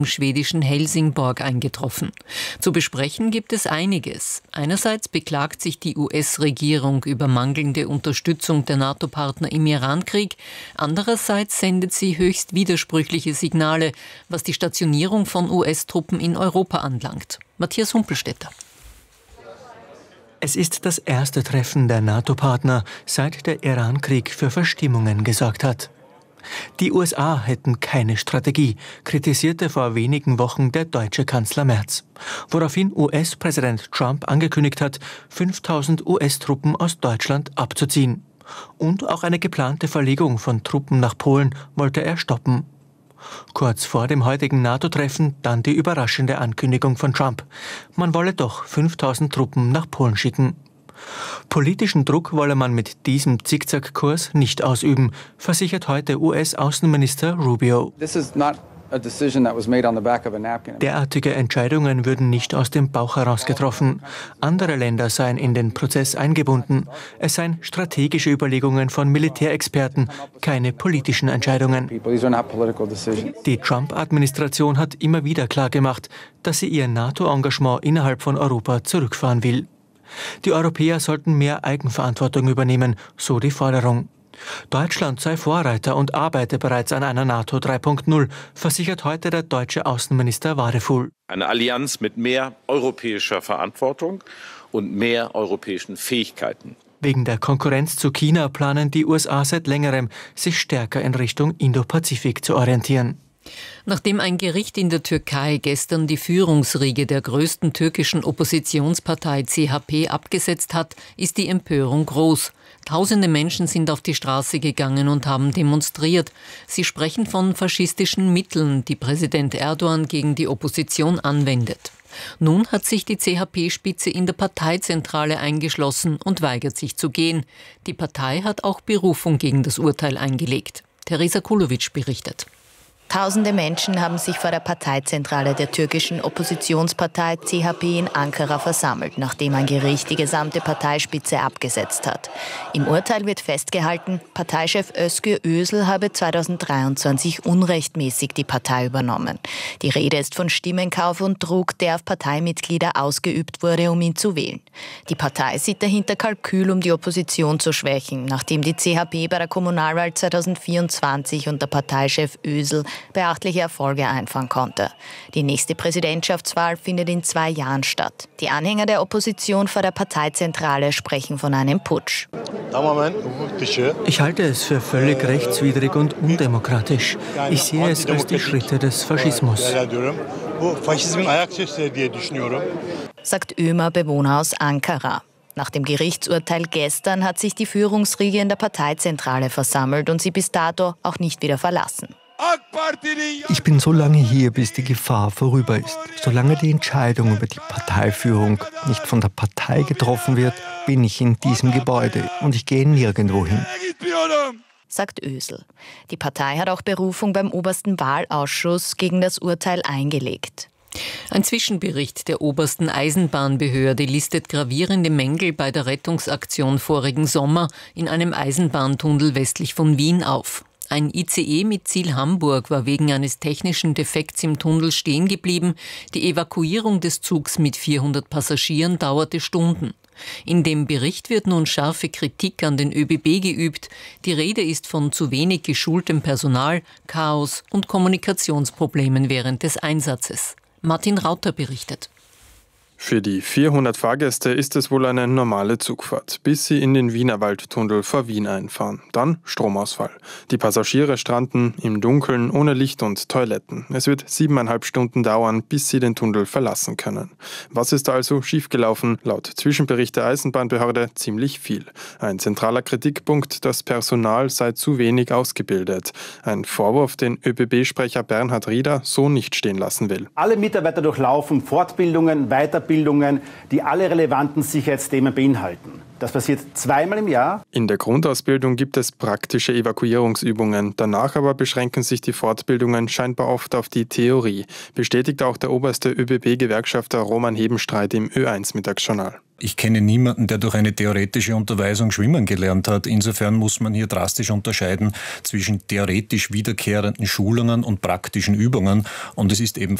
im schwedischen Helsingborg eingetroffen. Zu besprechen gibt es einiges. Einerseits beklagt sich die US-Regierung über mangelnde Unterstützung der NATO-Partner im Irankrieg. Andererseits sendet sie höchst widersprüchliche Signale, was die Stationierung von US-Truppen in Europa anlangt. Matthias Humpelstädter. Es ist das erste Treffen der NATO-Partner, seit der Irankrieg für Verstimmungen gesorgt hat. Die USA hätten keine Strategie, kritisierte vor wenigen Wochen der deutsche Kanzler Merz, woraufhin US-Präsident Trump angekündigt hat, 5000 US-Truppen aus Deutschland abzuziehen. Und auch eine geplante Verlegung von Truppen nach Polen wollte er stoppen. Kurz vor dem heutigen NATO-Treffen dann die überraschende Ankündigung von Trump. Man wolle doch 5000 Truppen nach Polen schicken. Politischen Druck wolle man mit diesem Zickzackkurs nicht ausüben, versichert heute US-Außenminister Rubio. Derartige Entscheidungen würden nicht aus dem Bauch heraus getroffen. Andere Länder seien in den Prozess eingebunden. Es seien strategische Überlegungen von Militärexperten, keine politischen Entscheidungen. Die Trump-Administration hat immer wieder klargemacht, dass sie ihr NATO-Engagement innerhalb von Europa zurückfahren will. Die Europäer sollten mehr Eigenverantwortung übernehmen, so die Forderung. Deutschland sei Vorreiter und arbeite bereits an einer NATO 3.0, versichert heute der deutsche Außenminister Wadefuhl. Eine Allianz mit mehr europäischer Verantwortung und mehr europäischen Fähigkeiten. Wegen der Konkurrenz zu China planen die USA seit längerem, sich stärker in Richtung Indo-Pazifik zu orientieren. Nachdem ein Gericht in der Türkei gestern die Führungsriege der größten türkischen Oppositionspartei CHP abgesetzt hat, ist die Empörung groß. Tausende Menschen sind auf die Straße gegangen und haben demonstriert. Sie sprechen von faschistischen Mitteln, die Präsident Erdogan gegen die Opposition anwendet. Nun hat sich die CHP-Spitze in der Parteizentrale eingeschlossen und weigert sich zu gehen. Die Partei hat auch Berufung gegen das Urteil eingelegt. Theresa Kulovic berichtet. Tausende Menschen haben sich vor der Parteizentrale der türkischen Oppositionspartei CHP in Ankara versammelt, nachdem ein Gericht die gesamte Parteispitze abgesetzt hat. Im Urteil wird festgehalten, Parteichef Özgür Özel habe 2023 unrechtmäßig die Partei übernommen. Die Rede ist von Stimmenkauf und Druck, der auf Parteimitglieder ausgeübt wurde, um ihn zu wählen. Die Partei sieht dahinter Kalkül, um die Opposition zu schwächen, nachdem die CHP bei der Kommunalwahl 2024 unter Parteichef Özel beachtliche Erfolge einfahren konnte. Die nächste Präsidentschaftswahl findet in 2 Jahren statt. Die Anhänger der Opposition vor der Parteizentrale sprechen von einem Putsch. Ich halte es für völlig rechtswidrig und undemokratisch. Ich sehe es als die Schritte des Faschismus, sagt Ömer, Bewohner aus Ankara. Nach dem Gerichtsurteil gestern hat sich die Führungsriege in der Parteizentrale versammelt und sie bis dato auch nicht wieder verlassen. Ich bin so lange hier, bis die Gefahr vorüber ist. Solange die Entscheidung über die Parteiführung nicht von der Partei getroffen wird, bin ich in diesem Gebäude und ich gehe nirgendwo hin, sagt Özel. Die Partei hat auch Berufung beim obersten Wahlausschuss gegen das Urteil eingelegt. Ein Zwischenbericht der obersten Eisenbahnbehörde listet gravierende Mängel bei der Rettungsaktion vorigen Sommer in einem Eisenbahntunnel westlich von Wien auf. Ein ICE mit Ziel Hamburg war wegen eines technischen Defekts im Tunnel stehen geblieben. Die Evakuierung des Zugs mit 400 Passagieren dauerte Stunden. In dem Bericht wird nun scharfe Kritik an den ÖBB geübt. Die Rede ist von zu wenig geschultem Personal, Chaos und Kommunikationsproblemen während des Einsatzes. Martin Rauter berichtet. Für die 400 Fahrgäste ist es wohl eine normale Zugfahrt, bis sie in den Wienerwaldtunnel vor Wien einfahren. Dann Stromausfall. Die Passagiere stranden im Dunkeln ohne Licht und Toiletten. Es wird 7,5 Stunden dauern, bis sie den Tunnel verlassen können. Was ist also schiefgelaufen? Laut Zwischenbericht der Eisenbahnbehörde ziemlich viel. Ein zentraler Kritikpunkt, das Personal sei zu wenig ausgebildet. Ein Vorwurf, den ÖBB-Sprecher Bernhard Rieder so nicht stehen lassen will. Alle Mitarbeiter durchlaufen Fortbildungen, Weiterbildungen Weiterbildungen, die alle relevanten Sicherheitsthemen beinhalten. Das passiert zweimal im Jahr. In der Grundausbildung gibt es praktische Evakuierungsübungen. Danach aber beschränken sich die Fortbildungen scheinbar oft auf die Theorie, bestätigt auch der oberste ÖBB-Gewerkschafter Roman Hebenstreit im Ö1-Mittagsjournal. Ich kenne niemanden, der durch eine theoretische Unterweisung schwimmen gelernt hat. Insofern muss man hier drastisch unterscheiden zwischen theoretisch wiederkehrenden Schulungen und praktischen Übungen. Und es ist eben